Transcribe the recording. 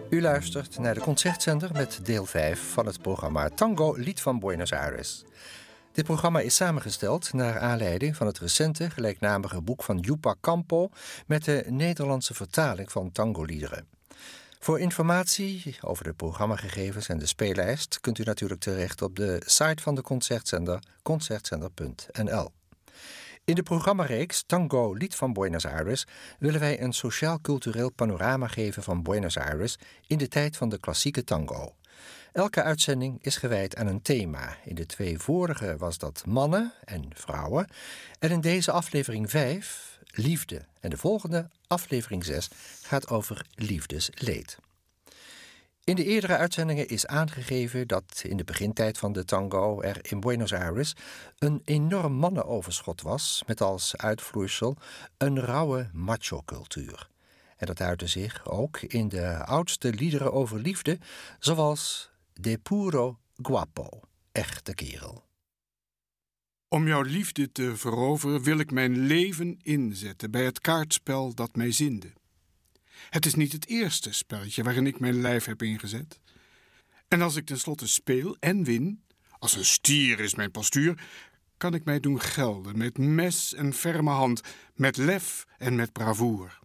U luistert naar de Concertzender met deel 5 van het programma Tango Lied van Buenos Aires. Dit programma is samengesteld naar aanleiding van het recente gelijknamige boek van Yupa Campo met de Nederlandse vertaling van tangoliederen. Voor informatie over de programmagegevens en de speellijst kunt u natuurlijk terecht op de site van de Concertzender, concertzender.nl. In de programmareeks Tango Lied van Buenos Aires willen wij een sociaal-cultureel panorama geven van Buenos Aires in de tijd van de klassieke tango. Elke uitzending is gewijd aan een thema. In de 2 vorige was dat mannen en vrouwen. En in deze aflevering 5, liefde. En de volgende, aflevering 6, gaat over liefdesleed. In de eerdere uitzendingen is aangegeven dat in de begintijd van de tango er in Buenos Aires een enorm mannenoverschot was, met als uitvloeisel een rauwe macho-cultuur. En dat uitte zich ook in de oudste liederen over liefde, zoals De Puro Guapo, echte kerel. Om jouw liefde te veroveren wil ik mijn leven inzetten bij het kaartspel dat mij zinde. Het is niet het eerste spelletje waarin ik mijn lijf heb ingezet. En als ik tenslotte speel en win, als een stier is mijn postuur, kan ik mij doen gelden met mes en ferme hand, met lef en met bravoer.